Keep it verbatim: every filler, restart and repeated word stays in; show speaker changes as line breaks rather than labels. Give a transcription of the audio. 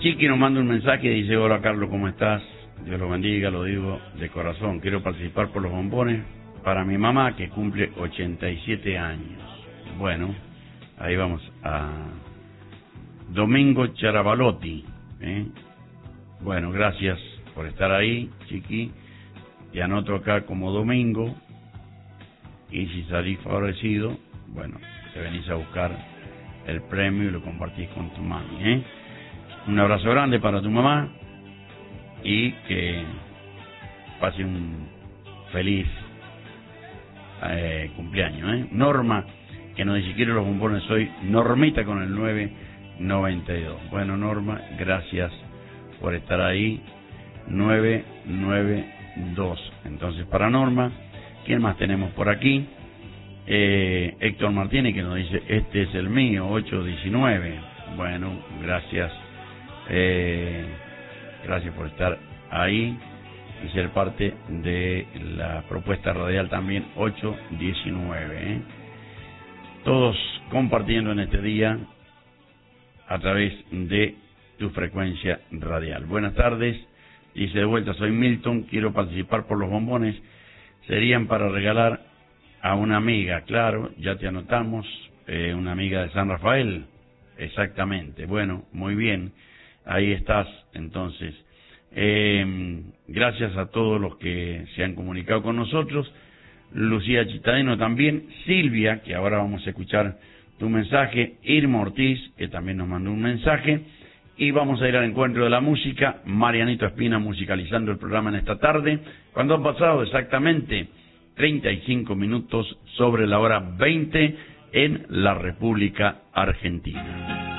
Chiqui nos manda un mensaje y dice: hola Carlos, ¿cómo estás? Dios lo bendiga, lo digo de corazón. Quiero participar por los bombones para mi mamá que cumple ochenta y siete años. Bueno, ahí vamos a Domingo Charabalotti, ¿eh? Bueno, gracias por estar ahí, Chiqui. Te anoto acá como Domingo. Y si salís favorecido, bueno, te venís a buscar el premio y lo compartís con tu mami, ¿eh? Un abrazo grande para tu mamá y que pase un feliz eh, cumpleaños, ¿eh? Norma, que nos dice: quiero los bombones hoy. Normita con el nueve noventa y dos. Bueno, Norma, gracias por estar ahí. nueve nueve dos. Entonces, para Norma. ¿Quién más tenemos por aquí? Eh, Héctor Martínez, que nos dice: este es el mío, ocho diecinueve. Bueno, gracias. Eh, gracias por estar ahí y ser parte de la propuesta radial también, ocho diecinueve. ¿eh? Todos compartiendo en este día a través de tu frecuencia radial. Buenas tardes. Dice de vuelta: soy Milton, quiero participar por los bombones. Serían para regalar a una amiga, claro, ya te anotamos, eh, una amiga de San Rafael, exactamente. Bueno, muy bien, ahí estás, entonces. Eh, gracias a todos los que se han comunicado con nosotros. Lucía Chitadeno también, Silvia, que ahora vamos a escuchar tu mensaje, Irma Ortiz, que también nos mandó un mensaje, y vamos a ir al encuentro de la música. Marianito Espina musicalizando el programa en esta tarde, cuando han pasado exactamente treinta y cinco minutos sobre la hora veinte en la República Argentina.